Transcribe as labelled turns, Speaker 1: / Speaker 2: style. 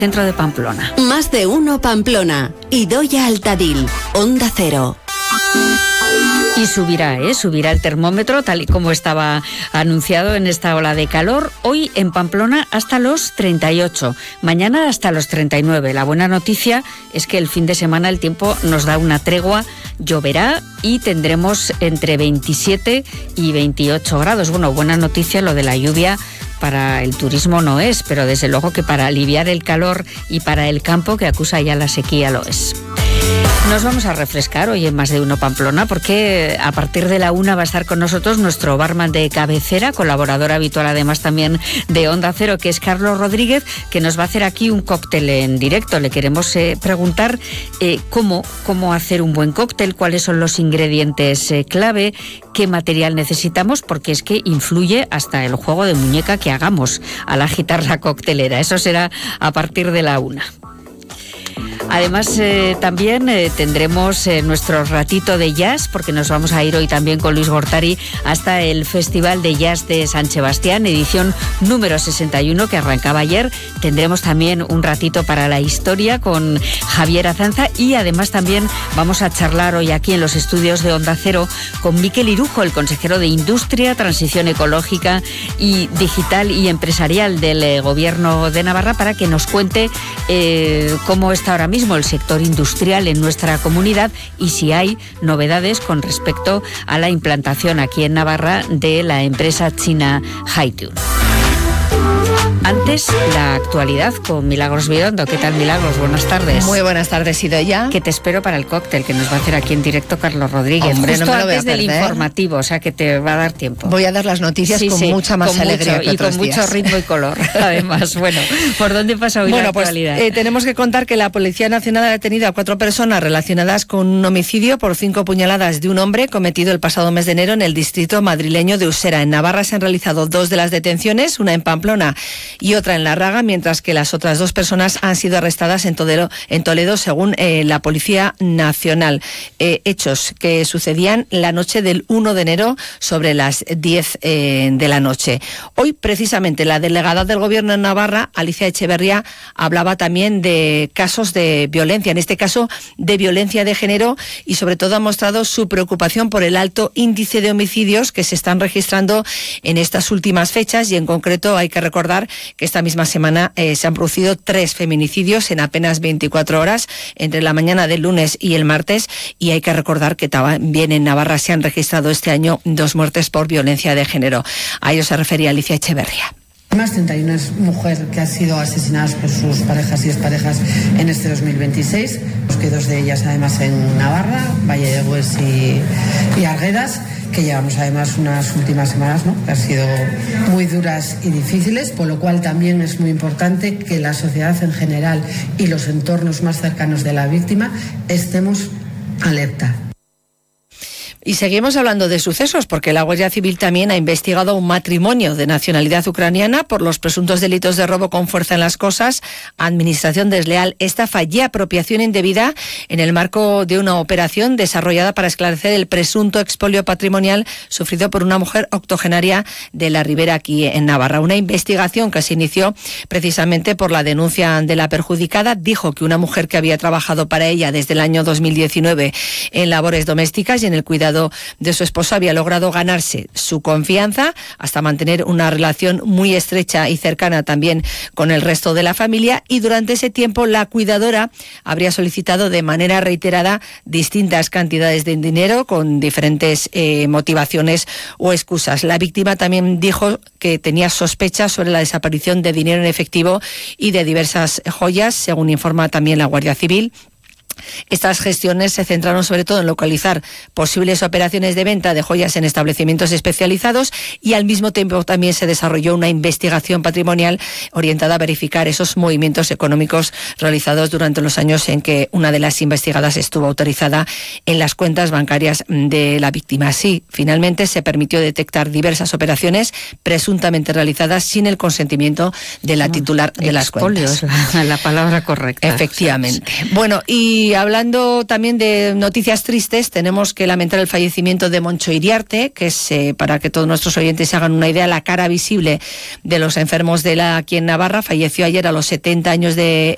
Speaker 1: Centro de Pamplona.
Speaker 2: Más de uno Pamplona. Idoia Altadil. Onda Cero.
Speaker 1: Y subirá el termómetro tal y como estaba anunciado en esta ola de calor. Hoy en Pamplona hasta los 38, mañana hasta los 39. La buena noticia es que el fin de semana el tiempo nos da una tregua, lloverá y tendremos entre 27 y 28 grados. Bueno, buena noticia lo de la lluvia. Para el turismo no es, pero desde luego que para aliviar el calor y para el campo que acusa ya la sequía lo es. Nos vamos a refrescar hoy en Más de Uno Pamplona porque a partir de la 1 va a estar con nosotros nuestro barman de cabecera, colaborador habitual además también de Onda Cero, que es Carlos Rodríguez, que nos va a hacer aquí un cóctel en directo. Le queremos preguntar cómo hacer un buen cóctel, cuáles son los ingredientes clave, qué material necesitamos, porque es que influye hasta el juego de muñeca que hagamos al agitar la coctelera. Eso será a partir de la 1. Además, también tendremos nuestro ratito de jazz, porque nos vamos a ir hoy también con Luis Gortari hasta el Festival de Jazz de San Sebastián, edición número 61, que arrancaba ayer. Tendremos también un ratito para la historia con Javier Azanza y además también vamos a charlar hoy aquí en los estudios de Onda Cero con Miquel Irujo, el consejero de Industria, Transición Ecológica y Digital y Empresarial del Gobierno de Navarra, para que nos cuente cómo está ahora mismo el sector industrial en nuestra comunidad y si hay novedades con respecto a la implantación aquí en Navarra de la empresa china Haitun. Antes, la actualidad con Milagros Vidondo. ¿Qué tal, Milagros? Buenas tardes.
Speaker 3: Muy buenas tardes, Idoia.
Speaker 1: Que te espero para el cóctel que nos va a hacer aquí en directo Carlos Rodríguez.
Speaker 3: Hombre,
Speaker 1: justo
Speaker 3: no me lo voy a
Speaker 1: antes del
Speaker 3: perder.
Speaker 1: Informativo, o sea que te va a dar tiempo.
Speaker 3: Voy a dar las noticias con mucha más alegría
Speaker 1: mucho,
Speaker 3: que
Speaker 1: y
Speaker 3: otros
Speaker 1: con
Speaker 3: días.
Speaker 1: mucho ritmo y color. Además, bueno, ¿por dónde pasa hoy la actualidad?
Speaker 3: Pues tenemos que contar que la Policía Nacional ha detenido a 4 personas relacionadas con un homicidio por 5 puñaladas de un hombre cometido el pasado mes de enero en el distrito madrileño de Usera. En Navarra se han realizado 2 de las detenciones, una en Pamplona y otra en La Raga, mientras que las otras 2 personas han sido arrestadas en Toledo, según la Policía Nacional. Hechos que sucedían la noche del 1 de enero sobre las 10 de la noche. Hoy, precisamente, la delegada del Gobierno en Navarra, Alicia Echeverría, hablaba también de casos de violencia, en este caso de violencia de género, y sobre todo ha mostrado su preocupación por el alto índice de homicidios que se están registrando en estas últimas fechas, y en concreto hay que recordar que esta misma semana se han producido 3 feminicidios en apenas 24 horas entre la mañana del lunes y el martes, y hay que recordar que también en Navarra se han registrado este año 2 muertes por violencia de género. A ello se refería Alicia Echeverría.
Speaker 4: Más 31 es mujer que ha sido asesinadas por sus parejas y exparejas en este 2026, que 2 de ellas además en Navarra, Valle de Hues y Arguedas, que llevamos además unas últimas semanas, ¿no?, que han sido muy duras y difíciles, por lo cual también es muy importante que la sociedad en general y los entornos más cercanos de la víctima estemos alerta.
Speaker 3: Y seguimos hablando de sucesos, porque la Guardia Civil también ha investigado un matrimonio de nacionalidad ucraniana por los presuntos delitos de robo con fuerza en las cosas, administración desleal, estafa y apropiación indebida en el marco de una operación desarrollada para esclarecer el presunto expolio patrimonial sufrido por una mujer octogenaria de la Ribera, aquí en Navarra. Una investigación que se inició precisamente por la denuncia de la perjudicada. Dijo que una mujer que había trabajado para ella desde el año 2019 en labores domésticas y en el cuidado de su esposo había logrado ganarse su confianza hasta mantener una relación muy estrecha y cercana también con el resto de la familia, y durante ese tiempo la cuidadora habría solicitado de manera reiterada distintas cantidades de dinero con diferentes motivaciones o excusas. La víctima también dijo que tenía sospechas sobre la desaparición de dinero en efectivo y de diversas joyas, según informa también la Guardia Civil. Estas gestiones se centraron sobre todo en localizar posibles operaciones de venta de joyas en establecimientos especializados, y al mismo tiempo también se desarrolló una investigación patrimonial orientada a verificar esos movimientos económicos realizados durante los años en que una de las investigadas estuvo autorizada en las cuentas bancarias de la víctima. Así, finalmente se permitió detectar diversas operaciones presuntamente realizadas sin el consentimiento de la titular de las cuentas.
Speaker 1: Es la palabra correcta.
Speaker 3: Efectivamente. Bueno, y hablando también de noticias tristes, tenemos que lamentar el fallecimiento de Moncho Iriarte, que es, para que todos nuestros oyentes se hagan una idea, la cara visible de los enfermos de ELA aquí en Navarra. Falleció ayer a los 70 años de